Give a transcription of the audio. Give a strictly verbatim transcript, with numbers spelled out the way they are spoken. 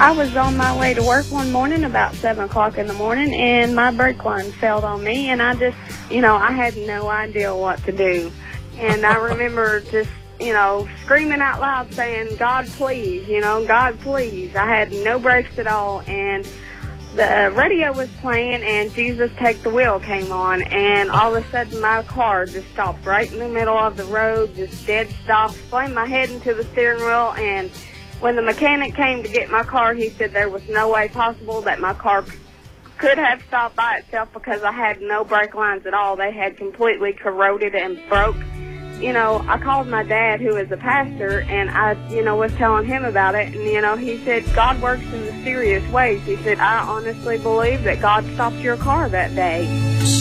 I was on my way to work one morning about seven o'clock in the morning, and my brake line failed on me, and I just, you know, I had no idea what to do. And I remember just, you know, screaming out loud saying, God, please, you know, God, please. I had no brakes at all, and the radio was playing, and Jesus Take the Wheel came on, and all of a sudden my car just stopped right in the middle of the road, just dead stop, slammed my head into the steering wheel, and when the mechanic came to get my car, he said there was no way possible that my car could have stopped by itself because I had no brake lines at all. They had completely corroded and broke. You know, I called my dad, who is a pastor, and I, you know, was telling him about it. And, you know, he said, God works in mysterious ways. He said, I honestly believe that God stopped your car that day.